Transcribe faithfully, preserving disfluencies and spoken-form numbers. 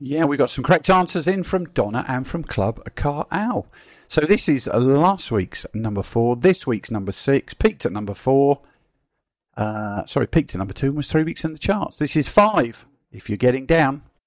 Yeah, we got some correct answers in from Donna and from Club Car Owl. So this is last week's number four, this week's number six, peaked at number four. Uh, sorry, peaked at number two and was three weeks in the charts. This is five, if you're getting down.